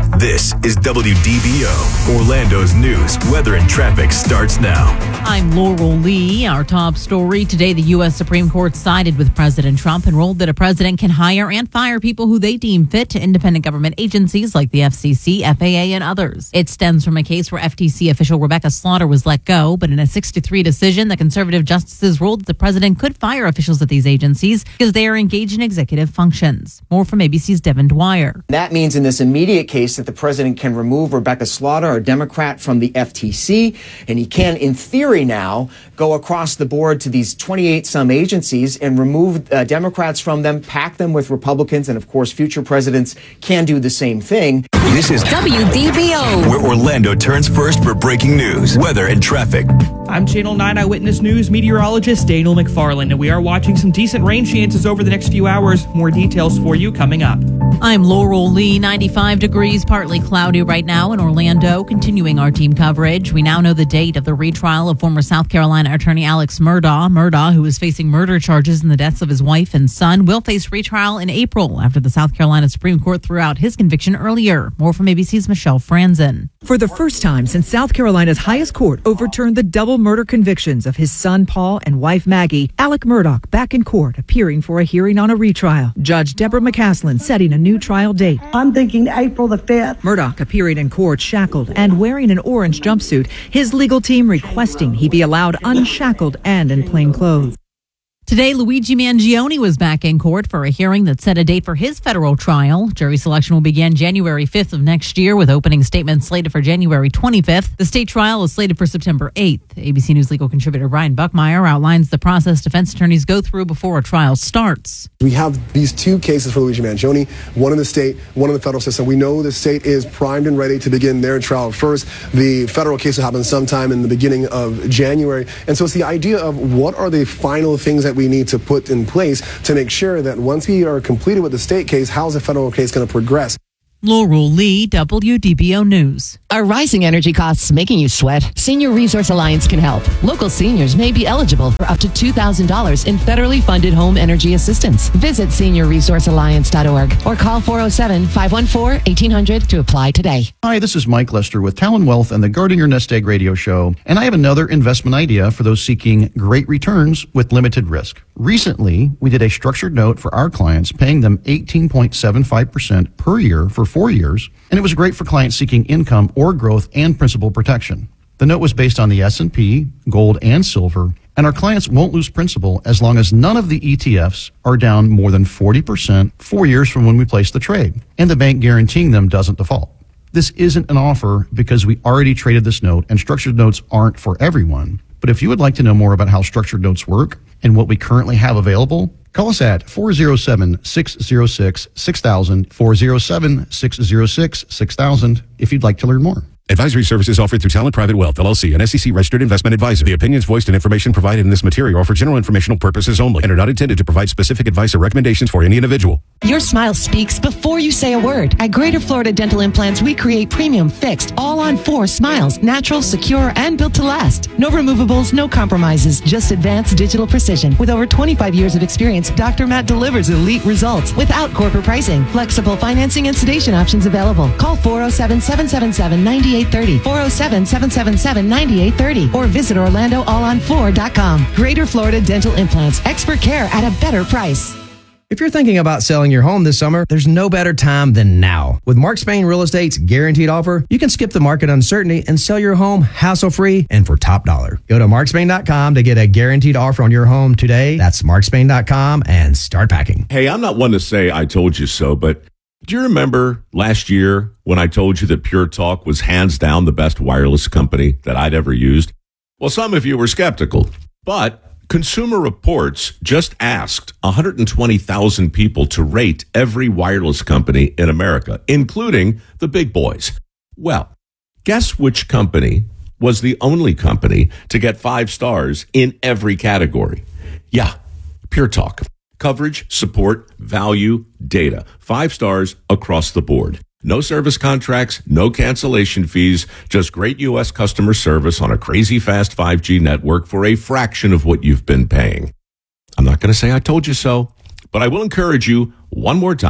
This is WDBO. Orlando's news, weather, and traffic starts now. I'm Laurel Lee. Our top story today, the U.S. Supreme Court sided with President Trump and ruled that a president can hire and fire people who they deem fit to independent government agencies like the FCC, FAA, and others. It stems from a case where FTC official Rebecca Slaughter was let go, but in a 6-3 decision, the conservative justices ruled that the president could fire officials at these agencies because they are engaged in executive functions. More from ABC's Devin Dwyer. That means in this immediate case that the president can remove Rebecca Slaughter, a Democrat, from the FTC, and he can, in theory now, go across the board to these 28-some agencies and remove Democrats from them, pack them with Republicans, and of course future presidents can do the same thing. This is WDBO, where Orlando turns first for breaking news, weather, and traffic. I'm Channel 9 Eyewitness News meteorologist Daniel McFarland, and we are watching some decent rain chances over the next few hours. More details for you coming up. I'm Laurel Lee. 95 degrees, partly cloudy right now in Orlando. Continuing our team coverage, we now know the date of the retrial of former South Carolina attorney Alex Murdaugh. Murdaugh, who is facing murder charges in the deaths of his wife and son, will face retrial in April after the South Carolina Supreme Court threw out his conviction earlier. More from ABC's Michelle Franzen. For the first time since South Carolina's highest court overturned the double murder convictions of his son Paul and wife Maggie, Alec Murdaugh back in court appearing for a hearing on a retrial. Judge Deborah McCaslin setting a new trial date. I'm thinking April the 5th. Murdaugh appearing in court shackled and wearing an orange jumpsuit, his legal team requesting he be allowed unshackled and in plain clothes. Today, Luigi Mangione was back in court for a hearing that set a date for his federal trial. Jury selection will begin January 5th of next year, with opening statements slated for January 25th. The state trial is slated for September 8th. ABC News legal contributor Ryan Buckmeyer outlines the process defense attorneys go through before a trial starts. We have these two cases for Luigi Mangione, one in the state, one in the federal system. We know the state is primed and ready to begin their trial first. The federal case will happen sometime in the beginning of January. And so it's the idea of what are the final things that we need to put in place to make sure that once we are completed with the state case, how's the federal case going to progress? Laurel Lee, WDBO News. Are rising energy costs making you sweat? Senior Resource Alliance can help. Local seniors may be eligible for up to $2,000 in federally funded home energy assistance. Visit seniorresourcealliance.org or call 407-514-1800 to apply today. Hi, this is Mike Lester with Talon Wealth and the Guarding Your Nest Egg radio show, and I have another investment idea for those seeking great returns with limited risk. Recently, we did a structured note for our clients, paying them 18.75% per year for 4 years, and it was great for clients seeking income or growth and principal protection. The note was based on the S&P, gold, and silver, and our clients won't lose principal as long as none of the ETFs are down more than 40% 4 years from when we placed the trade, and the bank guaranteeing them doesn't default. This isn't an offer because we already traded this note, and structured notes aren't for everyone. But if you would like to know more about how structured notes work and what we currently have available, call us at 407-606-6000, 407-606-6000 if you'd like to learn more. Advisory services offered through Talent Private Wealth, LLC, an SEC-registered investment advisor. The opinions voiced and information provided in this material are for general informational purposes only and are not intended to provide specific advice or recommendations for any individual. Your smile speaks before you say a word. At Greater Florida Dental Implants, we create premium, fixed, all-on-4 smiles, natural, secure, and built to last. No removables, no compromises, just advanced digital precision. With over 25 years of experience, Dr. Matt delivers elite results without corporate pricing. Flexible financing and sedation options available. Call 407-777-9830, 407-777-9830, or visit OrlandoAllOn4.com. Greater Florida Dental Implants, expert care at a better price. If you're thinking about selling your home this summer, there's no better time than now. With Mark Spain Real Estate's guaranteed offer, you can skip the market uncertainty and sell your home hassle-free and for top dollar. Go to markspain.com to get a guaranteed offer on your home today. That's markspain.com and start packing. Hey, I'm not one to say I told you so, but do you remember last year when I told you that Pure Talk was hands down the best wireless company that I'd ever used? Well, some of you were skeptical, but Consumer Reports just asked 120,000 people to rate every wireless company in America, including the big boys. Well, guess which company was the only company to get 5 stars in every category? Yeah, Pure Talk. Coverage, support, value, data. 5 stars across the board. No service contracts, no cancellation fees, just great U.S. customer service on a crazy fast 5G network for a fraction of what you've been paying. I'm not going to say I told you so, but I will encourage you one more time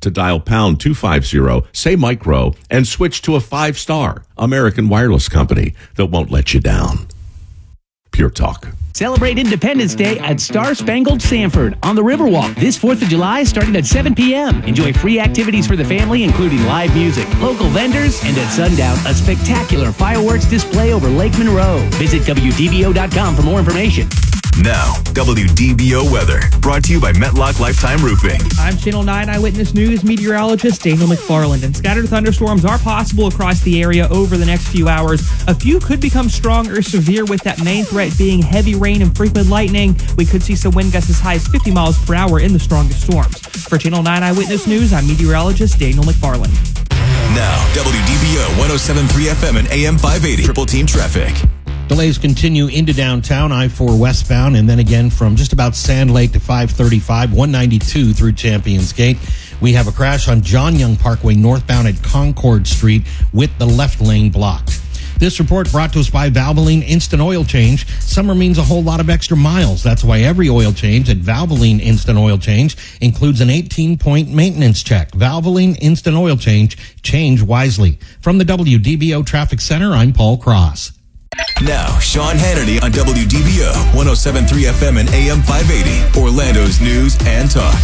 to dial pound 250, say micro, and switch to a 5-star American Wireless company that won't let you down. Pure Talk. Celebrate Independence Day at Star Spangled Sanford on the Riverwalk this 4th of July starting at 7 p.m. Enjoy free activities for the family, including live music, local vendors, and at sundown, a spectacular fireworks display over Lake Monroe. Visit WDBO.com for more information. Now, WDBO weather, brought to you by Metlock Lifetime Roofing. I'm Channel 9 Eyewitness News meteorologist Daniel McFarland, and scattered thunderstorms are possible across the area over the next few hours. A few could become strong or severe, with that main threat being heavy rain and frequent lightning. We could see some wind gusts as high as 50 miles per hour in the strongest storms. For Channel 9 Eyewitness News, I'm meteorologist Daniel McFarland. Now, WDBO 107.3 FM and AM 580. Triple Team Traffic. Delays continue into downtown, I-4 westbound, and then again from just about Sand Lake to 535, 192 through Champions Gate. We have a crash on John Young Parkway northbound at Concord Street with the left lane blocked. This report brought to us by Valvoline Instant Oil Change. Summer means a whole lot of extra miles. That's why every oil change at Valvoline Instant Oil Change includes an 18-point maintenance check. Valvoline Instant Oil Change. Change wisely. From the WDBO Traffic Center, I'm Paul Cross. Now, Sean Hannity on WDBO 107.3 FM and AM 580, Orlando's news and talk.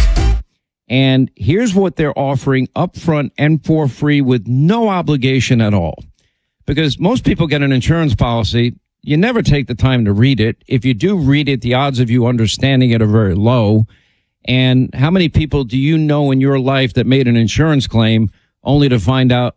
And here's what they're offering up front and for free with no obligation at all. Because most people get an insurance policy, you never take the time to read it. If you do read it, the odds of you understanding it are very low. And how many people do you know in your life that made an insurance claim only to find out,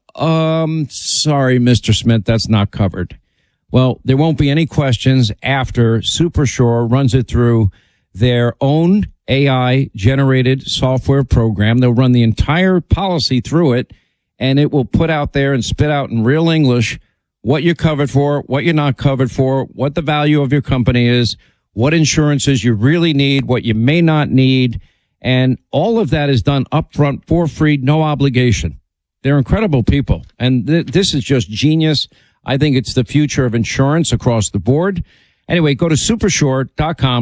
sorry, Mr. Smith, that's not covered? Well, there won't be any questions after Supershore runs it through their own AI-generated software program. They'll run the entire policy through it, and it will put out there and spit out in real English what you're covered for, what you're not covered for, what the value of your company is, what insurances you really need, what you may not need, and all of that is done upfront for free, no obligation. They're incredible people, and this is just genius. I think it's the future of insurance across the board. Anyway, go to supershore.com.